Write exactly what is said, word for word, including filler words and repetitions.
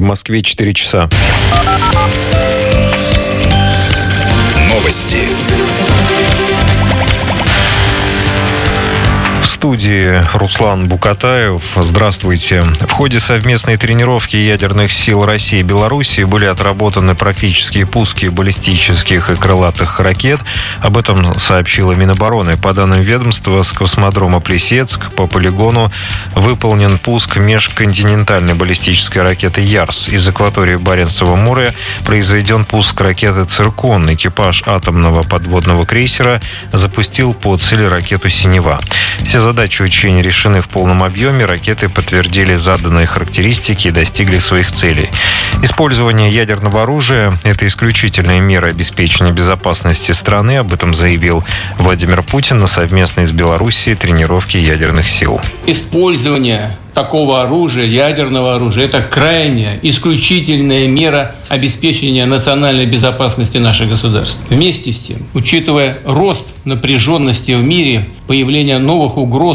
Москве четыре часа. Новости. В студии Руслан Букатаев. Здравствуйте. В ходе совместной тренировки ядерных сил России и Беларуси были отработаны практические пуски баллистических и крылатых ракет. Об этом сообщила Минобороны. По данным ведомства, с космодрома Плесецк по полигону выполнен пуск межконтинентальной баллистической ракеты «Ярс». Из акватории Баренцева моря произведен пуск ракеты «Циркон». Экипаж атомного подводного крейсера запустил по цели ракету «Синева». Все задачи учения решены в полном объеме, ракеты подтвердили заданные характеристики и достигли своих целей. Использование ядерного оружия – это исключительная мера обеспечения безопасности страны, об этом заявил Владимир Путин на совместной с Белоруссией тренировке ядерных сил. Использование такого оружия, ядерного оружия, это крайняя, исключительная мера обеспечения национальной безопасности наших государств. Вместе с тем, учитывая рост напряженности в мире, появление новых угроз